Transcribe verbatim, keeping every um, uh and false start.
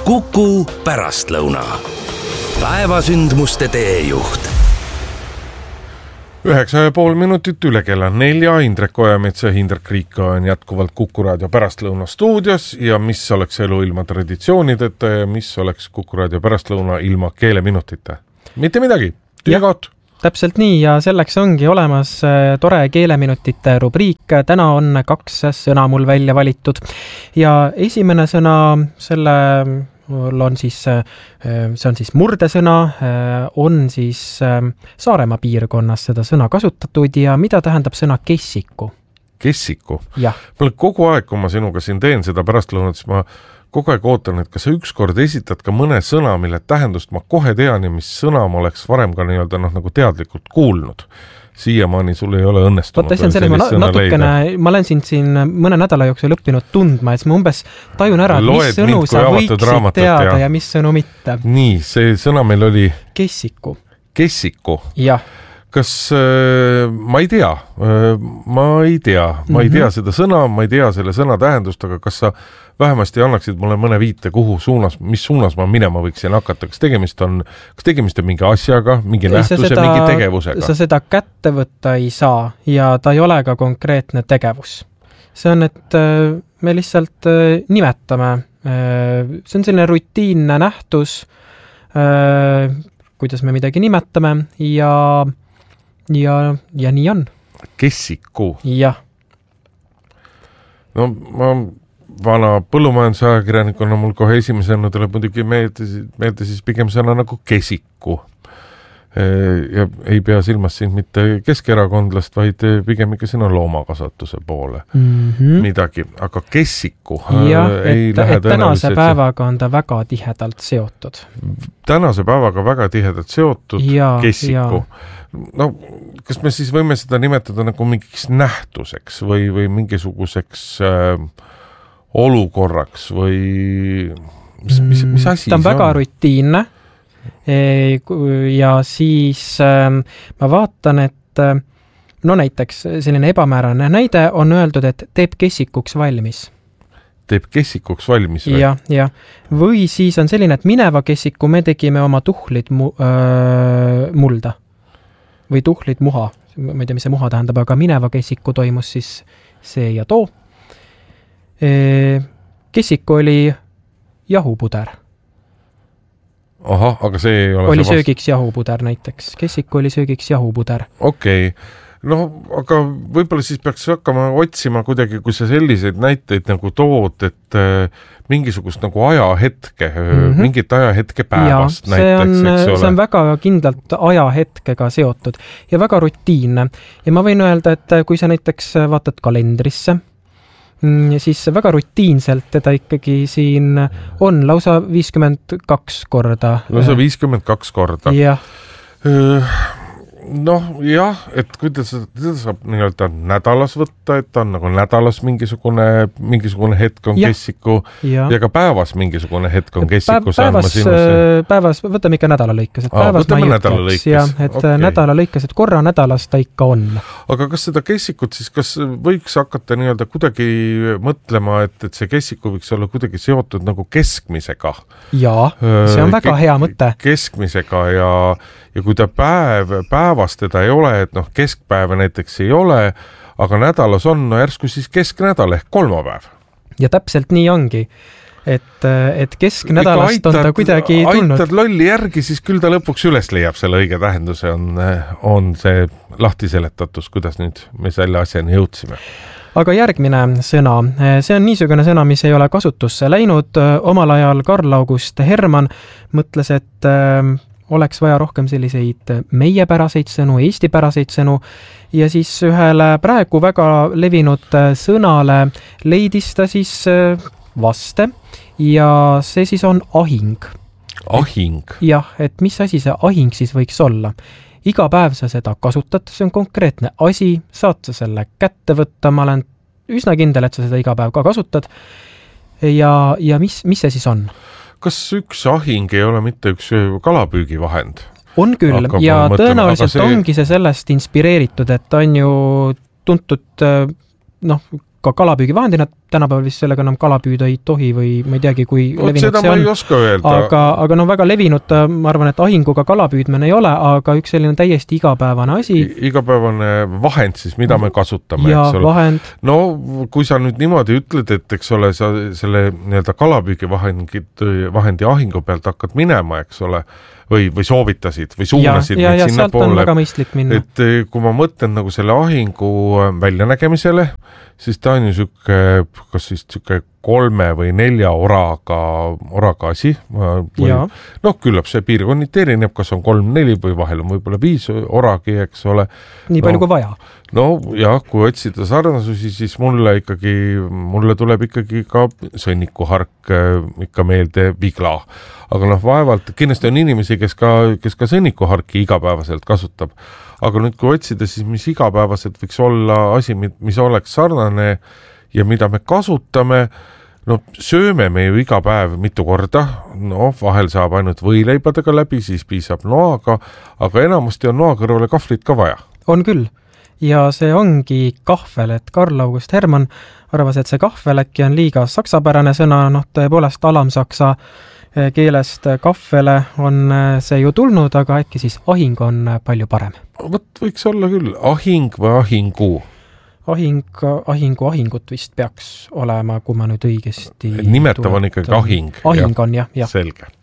Kuku pärastlõuna. Päevasündmuste teejuht. Üheksa ja pool minutit üle kella nelja. Indrek Ojametsa ja Indrek Riika on jätkuvalt Kuku Raadio pärastlõuna stuudios ja mis oleks elu ilma traditsioonideta ja mis oleks Kuku Raadio pärastlõuna ilma keeleminutita. Mitte midagi, tühjakaot. Täpselt nii ja selleks ongi olemas tore keeleminutite rubriik. Täna on kaks sõna mul välja valitud ja esimene sõna selle on siis, see on siis murdesõna, on siis Saaremaa piirkonnas seda sõna kasutatud ja mida tähendab sõna kessiku? Kessiku? Jah. Ma kogu aeg, kui ma sinuga siin teen seda pärastlõunat, siis ma kogu aeg ootan, et kas sa ükskord esitad ka mõne sõna, mille tähendust ma kohe tean ja mis sõna ma oleks varem ka nii-öelda noh, nagu teadlikult kuulnud. Siiamaani sul ei ole õnnestunud. Vaata, see on selle, ma natukene, ma olen sind siin mõne nädala jooksul õppinud tundma, et ma umbes tajun ära, Loed mis sõnu mind, sa võiksid raamatut, teada ja. ja mis sõnu mitte. Nii, see sõna meil oli Kessiku. Kessiku? Jah. Kas äh, ma ei tea, äh, ma ei tea, ma ei tea seda sõna, ma ei tea selle sõna tähendust, aga kas sa vähemasti annaksid mulle mõne viite, kuhu suunas, mis suunas ma minema võiksin hakata, kas tegemist on, kas tegemist on mingi asjaga, mingi ei, nähtuse, seda, mingi tegevusega? Sa seda kätte võtta ei saa ja ta ei ole ka konkreetne tegevus. See on, et me lihtsalt nimetame, see on selline rutiinne nähtus, kuidas me midagi nimetame ja Ja, ja nii on. Kessiku. Jah. No ma vana põllumajandusajakirjanikuna mul kohe esimesena tuleb muidugi meelde, meelde siis pigem sõna nagu kessiku. Ja ei pea silmas siin mitte keskerakondlast, vaid pigem ikka sinna loomakasvatuse poole mm-hmm. midagi. Aga kessiku ja, ei et, lähe et tänase päevaga on ta väga tihedalt seotud. Tänase päevaga väga tihedalt seotud ja, kessiku. Ja. No, kas me siis võime seda nimetada nagu mingiks nähtuseks või, või mingisuguseks äh, olukorraks või mis, mis, mis asi ta on väga on? Rutiinne. Ja siis ma vaatan, et no näiteks selline ebamäärane näide on öeldud, et teeb kessikuks valmis. Teeb kessikuks valmis või? Ja, ja. Või siis on selline, et mineva kessiku me tegime oma tuhlid mu, öö, mulda. Või tuhlid muha. Ma ei tea, mis see muha tähendab, aga mineva kessiku toimus siis see ja too. Kessiku oli jahupuder. Aha, aga see ei ole oli see söögiks vast... jahupuder näiteks. Kessiku oli söögiks jahupuder. Okei. Okay. No, aga võib-olla siis peaks hakkama otsima kuidagi, kui sa selliseid näiteid nagu tood, et äh, mingisugust nagu ajahetke, mm-hmm. mingit ajahetke päevast ja, näiteks, on, eks ole. See on väga kindlalt ajahetkega seotud ja väga rutiinne. Ja ma võin öelda, et kui sa näiteks vaatad kalendrisse, siis väga rutiinselt teda ikkagi siin on lausa viiskümmend kaks korda. Lausa viiskümmend kaks korda. Jah. Noh, jah, et kuidas seda saab nii-öelda nädalas võtta, et on nagu nädalas mingisugune, mingisugune hetk on ja. Kessiku ja. ja ka päevas mingisugune hetk on kessiku. Päevas, päevas, võtame ikka nädala lõikes, et Aa, päevas ma nädala lõikes. Ja, et okay. nädala lõikes, et korra nädalas ta ikka on. Aga kas seda kessikut siis, kas võiks hakata nii-öelda kuidagi mõtlema, et, et see kessiku võiks olla kuidagi seotud nagu keskmisega? Jaa, see on väga hea mõte. Keskmisega ja, ja kui ta päev, päevast teda ei ole, et noh, keskpäeva näiteks ei ole, aga nädalas on no järsku siis kesknädal ehk kolmapäev. Ja täpselt nii ongi, et, et kesknädalast aitad, on ta kuidagi tulnud. Aitad lolli järgi, siis küll ta lõpuks üles leiab selle õige tähenduse, on, on see lahti seletatus, kuidas nüüd me selle asjani jõudsime. Aga järgmine sõna, see on niisugune sõna, mis ei ole kasutusse läinud. Omal ajal Karl August Hermann mõtles, et oleks vaja rohkem selliseid meiepäraseid sõnu, eestipäraseid sõnu ja siis ühele praegu väga levinud sõnale leidis ta siis vaste ja see siis on ahing. Ahing? Jah, et mis asi see ahing siis võiks olla? Iga päev sa seda kasutad, see on konkreetne asi, saad sa selle kätte võtta, ma olen üsna kindel, et sa seda iga päev ka kasutad ja, ja mis, mis see siis on? Kas üks ahing ei ole mitte üks kalapüügivahend? On küll Hakkab ja tõenäoliselt see... ongi see sellest inspireeritud, et on ju tuntud noh, ka kalapüügivahendina, tänapäeval vist sellega enam kala püüda ei tohi või ma ei teagi, kui Oot, levinud seda see ma on. ei oska öelda. Aga, aga no väga levinud, ma arvan, et ahinguga kalapüüdmine ei ole, aga üks selline täiesti igapäevane asi. I, igapäevane vahend siis, mida me kasutame. Ja vahend. No kui sa nüüd niimoodi ütled, et eks ole, sa selle nii-öelda kalapüügivahendi vahendi ahingu pealt hakkad minema, eks ole, või, või soovitasid või suunasid ja, ja, ja sinna sealt on väga mõistlik minna. Et kui ma mõtlen nagu selle ahingu väljanägemisele, siis ta on ju süke, kas siis süke kolme või nelja oraga, oraga asi. Või, noh, küllap see piirkonniti erineb, kas on kolm, neli või vahel on võib-olla viis oragi, eks ole. Nii palju no, kui vaja. No jah, kui otsida sarnasusi, siis mulle ikkagi, mulle tuleb ikkagi ka sõnnikuhark ikka meelde vigla. Aga noh, vaevalt, kindlasti on inimesi, kes ka, kes ka sõnnikuharki igapäevaselt kasutab. Aga nüüd, kui otsida, siis mis igapäevaselt võiks olla asi, mis oleks sarnane ja mida me kasutame, no sööme me ju iga päev mitu korda, no vahel saab ainult võileibadega läbi, siis piisab noaga, aga enamasti on noa kõrvale kahvlit ka vaja. On küll. Ja see ongi kahvel, et Karl August Hermann arvas, et see kahvel äkki on liiga saksapärane sõna, noh tõepoolest alamsaksa keelest kahvele on see ju tulnud, aga äkki siis ahing on palju parem. Võt võiks olla küll, ahing või ahingu? Ahing, ahingu, ahingut vist peaks olema, kui ma nüüd õigesti... Nimetav on ikkagi ahing. Ahing on, jah, jah. Selge.